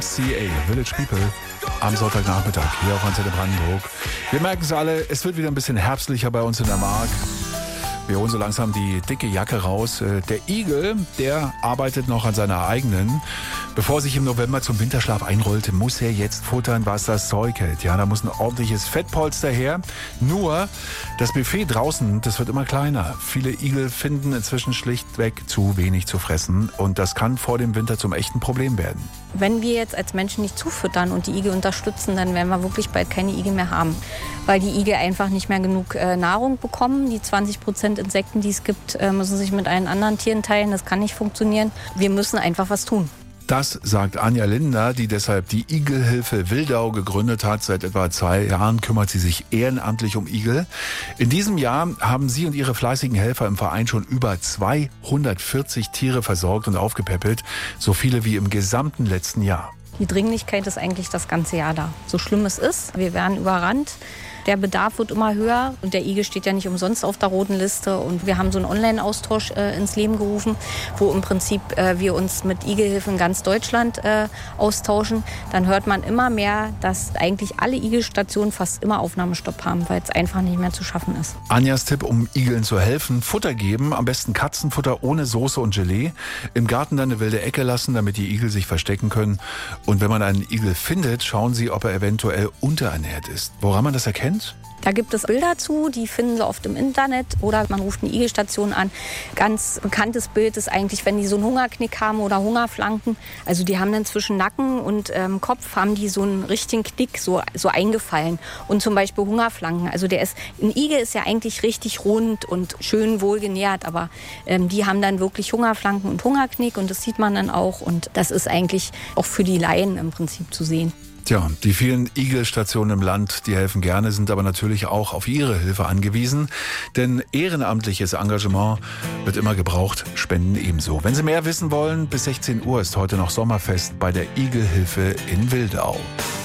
CA, Village People, am Sonntagnachmittag hier auf Antenne Brandenburg. Wir merken es alle, es wird wieder ein bisschen herbstlicher bei uns in der Mark. Wir holen so langsam die dicke Jacke raus. Der Igel, der arbeitet noch an seiner eigenen. Bevor er sich im November zum Winterschlaf einrollte, muss er jetzt futtern, was das Zeug hält. Ja, da muss ein ordentliches Fettpolster her. Nur, das Buffet draußen, das wird immer kleiner. Viele Igel finden inzwischen schlichtweg zu wenig zu fressen. Und das kann vor dem Winter zum echten Problem werden. Wenn wir jetzt als Menschen nicht zufüttern und die Igel unterstützen, dann werden wir wirklich bald keine Igel mehr haben. Weil die Igel einfach nicht mehr genug Nahrung bekommen. Die 20% Insekten, die es gibt, müssen sich mit allen anderen Tieren teilen. Das kann nicht funktionieren. Wir müssen einfach was tun. Das sagt Anja Linder, die deshalb die Igelhilfe Wildau gegründet hat. Seit etwa 2 Jahren kümmert sie sich ehrenamtlich um Igel. In diesem Jahr haben sie und ihre fleißigen Helfer im Verein schon über 240 Tiere versorgt und aufgepäppelt. So viele wie im gesamten letzten Jahr. Die Dringlichkeit ist eigentlich das ganze Jahr da. So schlimm es ist, wir werden überrannt. Der Bedarf wird immer höher und der Igel steht ja nicht umsonst auf der roten Liste. Und wir haben so einen Online-Austausch ins Leben gerufen, wo im Prinzip wir uns mit Igelhilfen in ganz Deutschland austauschen. Dann hört man immer mehr, dass eigentlich alle Igelstationen fast immer Aufnahmestopp haben, weil es einfach nicht mehr zu schaffen ist. Anjas Tipp, um Igeln zu helfen: Futter geben, am besten Katzenfutter ohne Soße und Gelee. Im Garten dann eine wilde Ecke lassen, damit die Igel sich verstecken können. Und wenn man einen Igel findet, schauen Sie, ob er eventuell unterernährt ist. Woran man das erkennt? Da gibt es Bilder zu, die finden Sie oft im Internet oder man ruft eine Igelstation an. Ganz bekanntes Bild ist eigentlich, wenn die so einen Hungerknick haben oder Hungerflanken. Also die haben dann zwischen Nacken und Kopf haben die so einen richtigen Knick so eingefallen. Und zum Beispiel Hungerflanken. Also ein Igel ist ja eigentlich richtig rund und schön wohlgenährt, aber die haben dann wirklich Hungerflanken und Hungerknick und das sieht man dann auch. Und das ist eigentlich auch für die Laien im Prinzip zu sehen. Tja, die vielen Igelstationen im Land, die helfen gerne, sind aber natürlich auch auf Ihre Hilfe angewiesen. Denn ehrenamtliches Engagement wird immer gebraucht, Spenden ebenso. Wenn Sie mehr wissen wollen, bis 16 Uhr ist heute noch Sommerfest bei der Igelhilfe in Wildau.